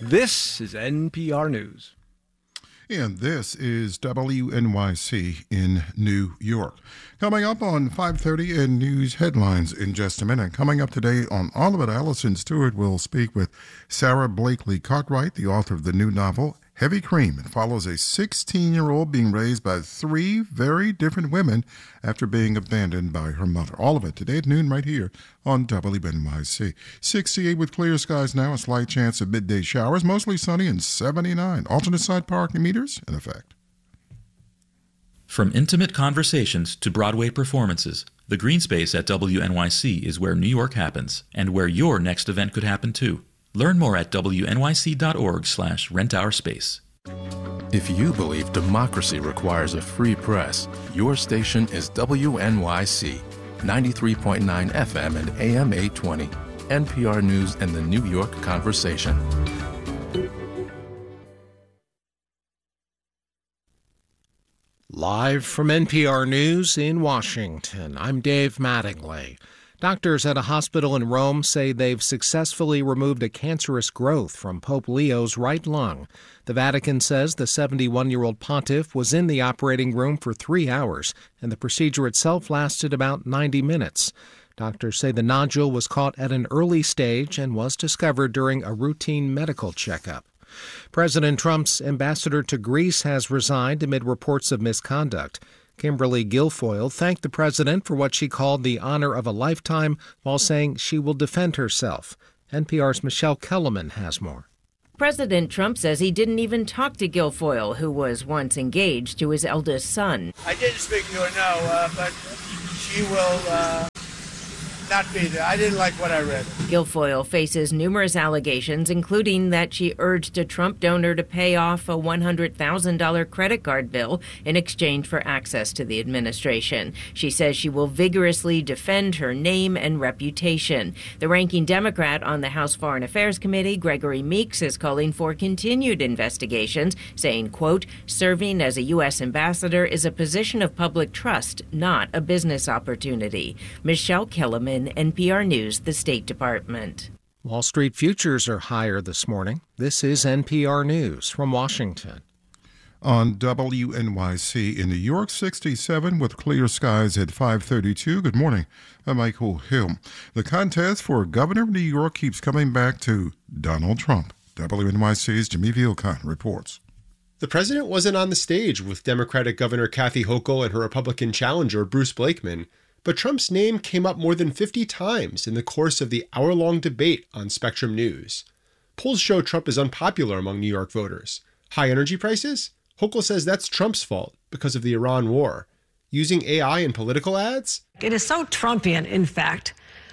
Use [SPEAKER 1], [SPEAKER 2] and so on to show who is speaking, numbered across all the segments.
[SPEAKER 1] This is NPR News.
[SPEAKER 2] And this is WNYC in New York. Coming up on 5:30 in news headlines in just a minute. Coming up today on all of it, Allison Stewart will speak with Sarah Blakely Cartwright, the author of the new novel, Heavy Cream. It follows a 16-year-old being raised by three very different women after being abandoned by her mother. All of it today at noon right here on WNYC. 68 with clear skies now, a slight chance of midday showers, mostly sunny and 79. Alternate side parking meters in effect.
[SPEAKER 3] From intimate conversations to Broadway performances, the green space at WNYC is where New York happens and where your next event could happen too. Learn more at wnyc.org/rentourspace.
[SPEAKER 4] If you believe democracy requires a free press, your station is WNYC, 93.9 FM and AM 820, NPR News and the New York Conversation.
[SPEAKER 5] Live from NPR News in Washington, I'm Dave Mattingly. Doctors at a hospital in Rome say they've successfully removed a cancerous growth from Pope Leo's right lung. The Vatican says the 71-year-old pontiff was in the operating room for 3 hours, and the procedure itself lasted about 90 minutes. Doctors say the nodule was caught at an early stage and was discovered during a routine medical checkup. President Trump's ambassador to Greece has resigned amid reports of misconduct. Kimberly Guilfoyle thanked the president for what she called the honor of a lifetime while saying she will defend herself. NPR's Michelle Kellerman has more.
[SPEAKER 6] President Trump says he didn't even talk to Guilfoyle, who was once engaged to his eldest son.
[SPEAKER 7] I didn't speak to her, no, but she will not be there. I didn't like what I read.
[SPEAKER 6] Guilfoyle faces numerous allegations, including that she urged a Trump donor to pay off a $100,000 credit card bill in exchange for access to the administration. She says she will vigorously defend her name and reputation. The ranking Democrat on the House Foreign Affairs Committee, Gregory Meeks, is calling for continued investigations, saying, quote, serving as a U.S. ambassador is a position of public trust, not a business opportunity. Michelle Kellerman, NPR News, the State Department.
[SPEAKER 5] Wall Street futures are higher this morning. This is NPR News from Washington.
[SPEAKER 2] On WNYC in New York, 67 with clear skies at 5:32. Good morning. I'm Michael Hill. The contest for governor of New York keeps coming back to Donald Trump. WNYC's Jimmy Vilcon reports.
[SPEAKER 8] The president wasn't on the stage with Democratic Governor Kathy Hochul and her Republican challenger Bruce Blakeman, but Trump's name came up more than 50 times in the course of the hour-long debate on Spectrum News. Polls show Trump is unpopular among New York voters. High energy prices? Hochul says that's Trump's fault because of the Iran war. Using AI in political ads?
[SPEAKER 9] It is so Trumpian, in fact.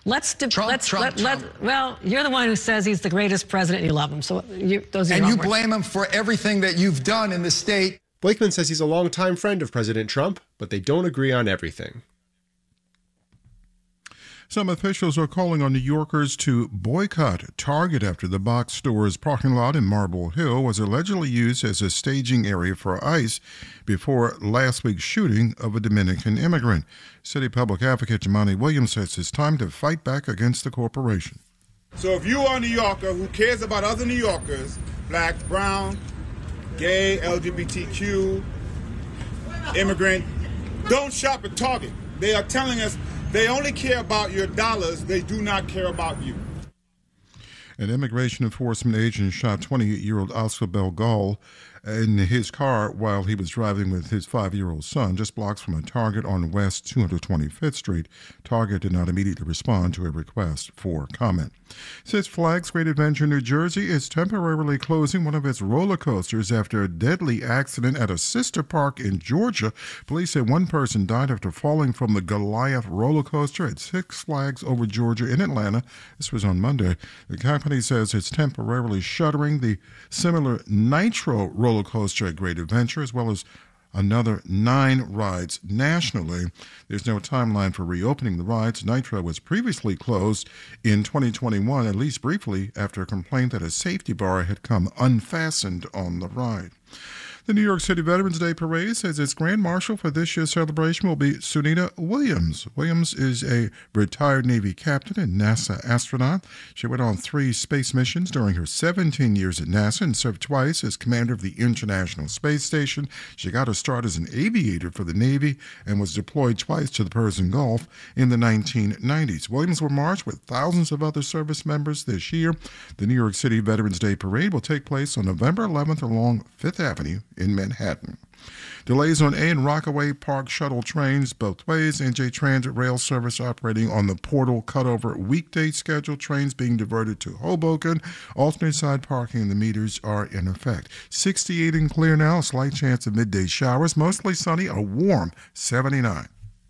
[SPEAKER 9] Well, you're the one who says he's the greatest president and you love him. So those are your own words.
[SPEAKER 10] Blame him for everything that you've done in the state.
[SPEAKER 8] Blakeman says he's a longtime friend of President Trump, but they don't agree on everything.
[SPEAKER 2] Some officials are calling on New Yorkers to boycott Target after the box store's parking lot in Marble Hill was allegedly used as a staging area for ICE before last week's shooting of a Dominican immigrant. City Public Advocate Jumaane Williams says it's time to fight back against the corporation.
[SPEAKER 11] So if you are a New Yorker who cares about other New Yorkers, black, brown, gay, LGBTQ, immigrant, don't shop at Target. They are telling us they only care about your dollars. They do not care about you.
[SPEAKER 2] An immigration enforcement agent shot 28-year-old Oscar Belgal in his car while he was driving with his 5-year-old son just blocks from a Target on West 225th Street. Target did not immediately respond to a request for comment. Six Flags Great Adventure New Jersey is temporarily closing one of its roller coasters after a deadly accident at a sister park in Georgia. Police say one person died after falling from the Goliath roller coaster at Six Flags Over Georgia in Atlanta. This was on Monday. The company says it's temporarily shuttering the similar Nitro roller coaster at Great Adventure, as well as another 9 rides nationally. There's no timeline for reopening the rides. Nitro was previously closed in 2021, at least briefly, after a complaint that a safety bar had come unfastened on the ride. The New York City Veterans Day Parade says its Grand Marshal for this year's celebration will be Sunita Williams. Williams is a retired Navy captain and NASA astronaut. She went on 3 space missions during her 17 years at NASA and served twice as commander of the International Space Station. She got her start as an aviator for the Navy and was deployed twice to the Persian Gulf in the 1990s. Williams will march with thousands of other service members this year. The New York City Veterans Day Parade will take place on November 11th along 5th Avenue in Manhattan. Delays on A and Rockaway Park shuttle trains both ways. NJ Transit rail service operating on the Portal Cutover weekday schedule. Trains being diverted to Hoboken. Alternate side parking and the meters are in effect. 68 and clear now. A slight chance of midday showers. Mostly sunny. A warm 79.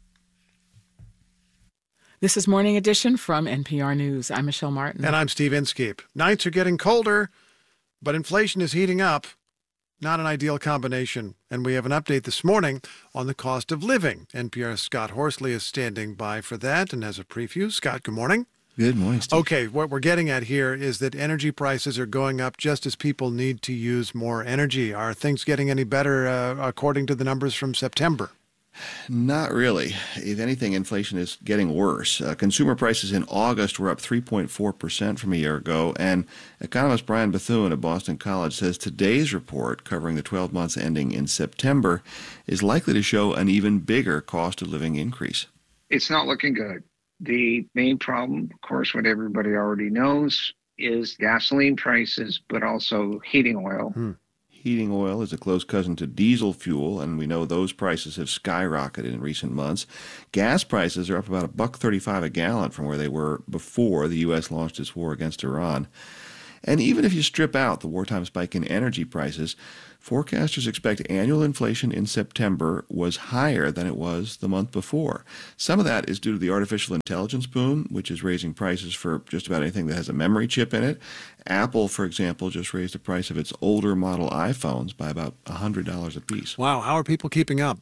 [SPEAKER 12] This is Morning Edition from NPR News. I'm Michelle Martin.
[SPEAKER 13] And I'm Steve Inskeep. Nights are getting colder, but inflation is heating up. Not an ideal combination. And we have an update this morning on the cost of living. NPR's Scott Horsley is standing by for that and has a preview. Scott, good morning.
[SPEAKER 14] Good morning, Steve.
[SPEAKER 13] Okay, what we're getting at here is that energy prices are going up just as people need to use more energy. Are things getting any better according to the numbers from September?
[SPEAKER 14] Not really. If anything, inflation is getting worse. Consumer prices in August were up 3.4% from a year ago, and economist Brian Bethune of Boston College says today's report, covering the 12 months ending in September, is likely to show an even bigger cost of living increase.
[SPEAKER 15] It's not looking good. The main problem, of course, what everybody already knows, is gasoline prices, but also heating oil.
[SPEAKER 14] Heating oil is a close cousin to diesel fuel, and we know those prices have skyrocketed in recent months. Gas prices are up about $1.35 a gallon from where they were before the U.S. launched its war against Iran. And even if you strip out the wartime spike in energy prices, forecasters expect annual inflation in September was higher than it was the month before. Some of that is due to the artificial intelligence boom, which is raising prices for just about anything that has a memory chip in it. Apple, for example, just raised the price of its older model iPhones by about $100 a piece.
[SPEAKER 13] Wow, how are people keeping up?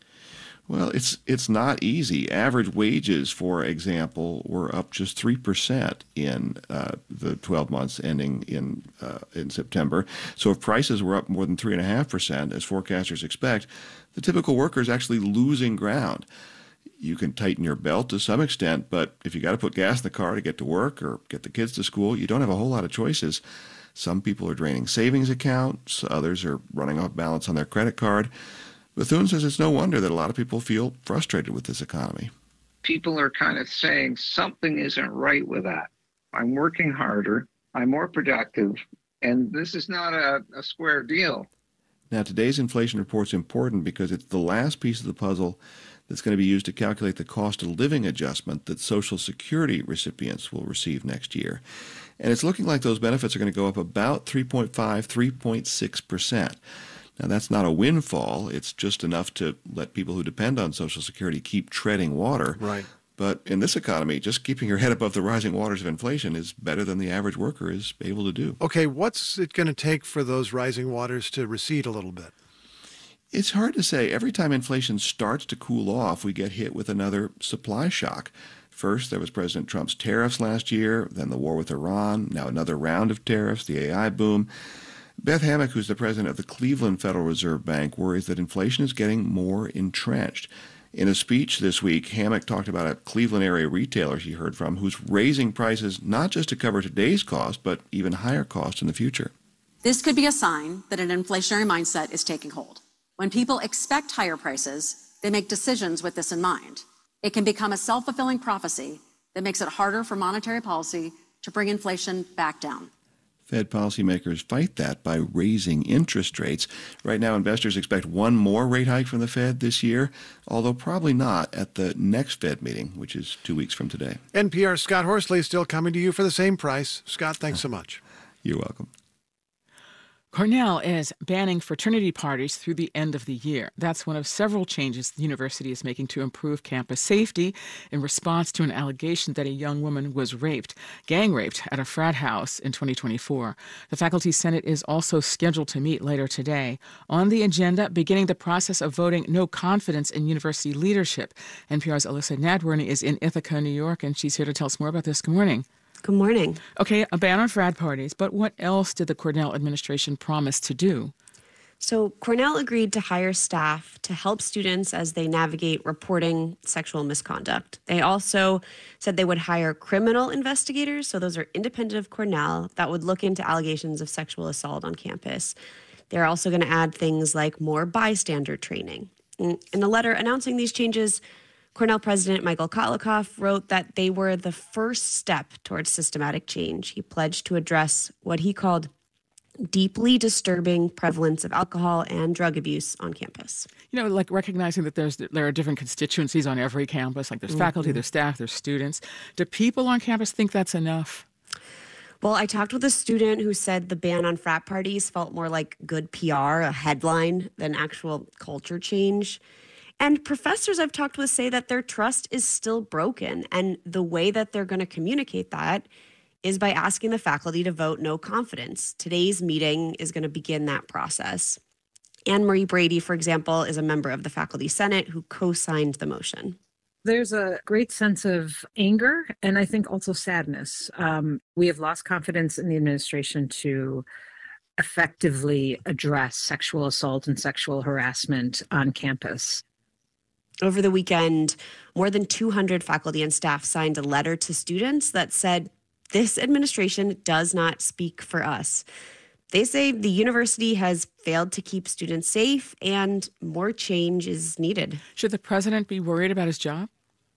[SPEAKER 14] Well, it's not easy. Average wages, for example, were up just 3% in the 12 months ending in September. So if prices were up more than 3.5%, as forecasters expect, the typical worker is actually losing ground. You can tighten your belt to some extent, but if you got to put gas in the car to get to work or get the kids to school, you don't have a whole lot of choices. Some people are draining savings accounts. Others are running off balance on their credit card. Bethune says it's no wonder that a lot of people feel frustrated with this economy.
[SPEAKER 15] People are kind of saying something isn't right with that. I'm working harder, I'm more productive, and this is not a square deal.
[SPEAKER 14] Now, today's inflation report's important because it's the last piece of the puzzle that's going to be used to calculate the cost of living adjustment that Social Security recipients will receive next year. And it's looking like those benefits are going to go up about 3.6%. Now, that's not a windfall. It's just enough to let people who depend on Social Security keep treading water.
[SPEAKER 13] Right.
[SPEAKER 14] But in this economy, just keeping your head above the rising waters of inflation is better than the average worker is able to do.
[SPEAKER 13] Okay, what's it going to take for those rising waters to recede a little bit?
[SPEAKER 14] It's hard to say. Every time inflation starts to cool off, we get hit with another supply shock. First, there was President Trump's tariffs last year, then the war with Iran, now another round of tariffs, the AI boom. Beth Hammack, who's the president of the Cleveland Federal Reserve Bank, worries that inflation is getting more entrenched. In a speech this week, Hammack talked about a Cleveland area retailer she heard from who's raising prices not just to cover today's cost, but even higher costs in the future.
[SPEAKER 16] This could be a sign that an inflationary mindset is taking hold. When people expect higher prices, they make decisions with this in mind. It can become a self-fulfilling prophecy that makes it harder for monetary policy to bring inflation back down.
[SPEAKER 14] Fed policymakers fight that by raising interest rates. Right now, investors expect one more rate hike from the Fed this year, although probably not at the next Fed meeting, which is 2 weeks from today.
[SPEAKER 13] NPR's Scott Horsley is still coming to you for the same price. Scott, thanks so much.
[SPEAKER 14] You're welcome.
[SPEAKER 12] Cornell is banning fraternity parties through the end of the year. That's one of several changes the university is making to improve campus safety in response to an allegation that a young woman was gang raped at a frat house in 2024. The Faculty Senate is also scheduled to meet later today. On the agenda, beginning the process of voting no confidence in university leadership. NPR's Alyssa Nadworny is in Ithaca, New York, and she's here to tell us more about this. Good morning.
[SPEAKER 17] Good morning.
[SPEAKER 12] Okay, a ban on frat parties, but what else did the Cornell administration promise to do?
[SPEAKER 17] So Cornell agreed to hire staff to help students as they navigate reporting sexual misconduct. They also said they would hire criminal investigators, so those are independent of Cornell, that would look into allegations of sexual assault on campus. They're also going to add things like more bystander training. In a letter announcing these changes, Cornell President Michael Kotlikoff wrote that they were the first step towards systematic change. He pledged to address what he called deeply disturbing prevalence of alcohol and drug abuse on campus.
[SPEAKER 12] You know, like recognizing that there are different constituencies on every campus, like there's faculty, there's staff, there's students. Do people on campus think that's enough?
[SPEAKER 17] Well, I talked with a student who said the ban on frat parties felt more like good PR, a headline, than actual culture change. And professors I've talked with say that their trust is still broken, and the way that they're going to communicate that is by asking the faculty to vote no confidence. Today's meeting is going to begin that process. Anne Marie Brady, for example, is a member of the Faculty Senate who co-signed the motion.
[SPEAKER 18] There's a great sense of anger and I think also sadness. We have lost confidence in the administration to effectively address sexual assault and sexual harassment on campus.
[SPEAKER 17] Over the weekend, more than 200 faculty and staff signed a letter to students that said, "This administration does not speak for us." They say the university has failed to keep students safe and more change is needed.
[SPEAKER 12] Should the president be worried about his job?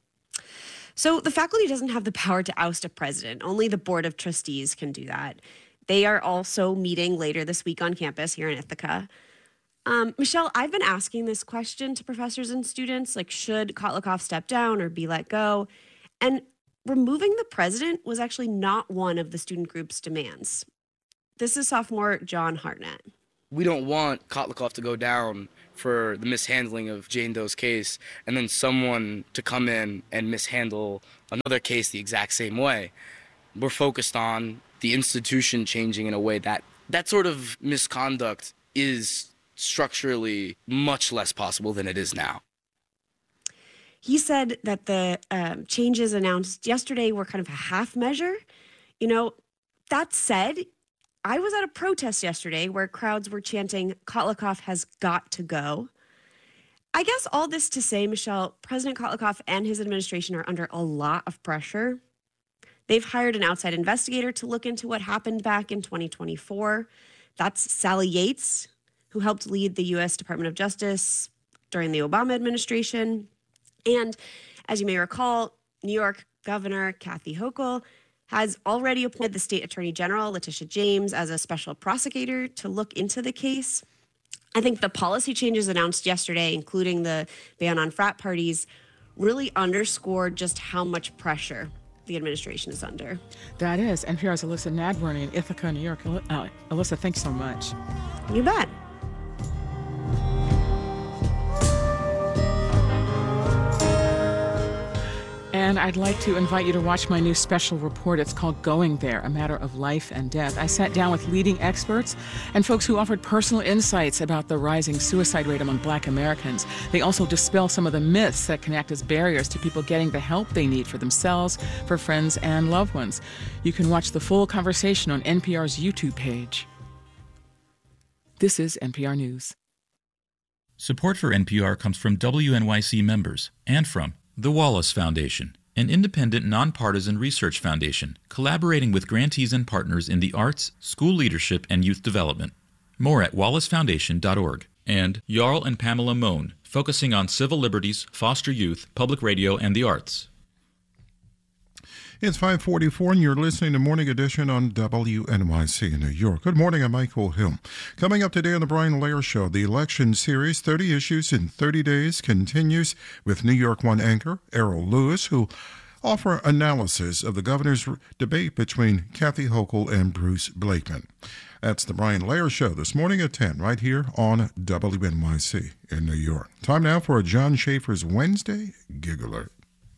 [SPEAKER 17] So the faculty doesn't have the power to oust a president. Only the Board of Trustees can do that. They are also meeting later this week on campus here in Ithaca. Michelle, I've been asking this question to professors and students, like, should Kotlikoff step down or be let go? And removing the president was actually not one of the student group's demands. This is sophomore John Hartnett.
[SPEAKER 19] We don't want Kotlikoff to go down for the mishandling of Jane Doe's case and then someone to come in and mishandle another case the exact same way. We're focused on the institution changing in a way that sort of misconduct is structurally much less possible than it is now.
[SPEAKER 17] He said that the changes announced yesterday were kind of a half measure. You know, that said, I was at a protest yesterday where crowds were chanting, "Kotlikoff has got to go." I guess all this to say, Michelle, President Kotlikoff and his administration are under a lot of pressure. They've hired an outside investigator to look into what happened back in 2024. That's Sally Yates, who helped lead the U.S. Department of Justice during the Obama administration. And as you may recall, New York Governor Kathy Hochul has already appointed the state attorney general, Letitia James, as a special prosecutor to look into the case. I think the policy changes announced yesterday, including the ban on frat parties, really underscored just how much pressure the administration is under.
[SPEAKER 12] That is. NPR's Alyssa Nadworny in Ithaca, New York. Alyssa, thanks so much.
[SPEAKER 17] You bet.
[SPEAKER 12] And I'd like to invite you to watch my new special report. It's called Going There, A Matter of Life and Death. I sat down with leading experts and folks who offered personal insights about the rising suicide rate among Black Americans. They also dispel some of the myths that can act as barriers to people getting the help they need for themselves, for friends, and loved ones. You can watch the full conversation on NPR's YouTube page. This is NPR News.
[SPEAKER 3] Support for NPR comes from WNYC members and from the Wallace Foundation, an independent, nonpartisan research foundation collaborating with grantees and partners in the arts, school leadership, and youth development. More at wallacefoundation.org. And Jarl and Pamela Mohn, focusing on civil liberties, foster youth, public radio, and the arts.
[SPEAKER 2] It's 5:44, and you're listening to Morning Edition on WNYC in New York. Good morning, I'm Michael Hill. Coming up today on The Brian Lehrer Show, the election series, 30 Issues in 30 Days, continues with New York One anchor Errol Lewis, who offer analysis of the governor's debate between Kathy Hochul and Bruce Blakeman. That's The Brian Lehrer Show this morning at 10, right here on WNYC in New York. Time now for a John Schaefer's Wednesday Gig Alert.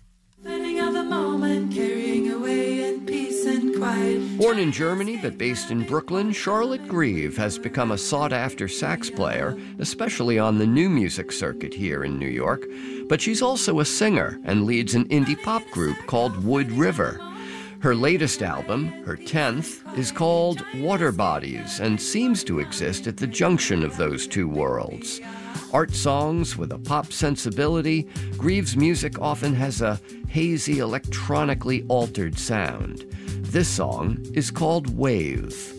[SPEAKER 20] Born in Germany but based in Brooklyn, Charlotte Grieve has become a sought-after sax player, especially on the new music circuit here in New York. But she's also a singer and leads an indie pop group called Wood River. Her latest album, her 10th, is called Water Bodies and seems to exist at the junction of those two worlds. Art songs with a pop sensibility, Greaves' music often has a hazy, electronically altered sound. This song is called Wave.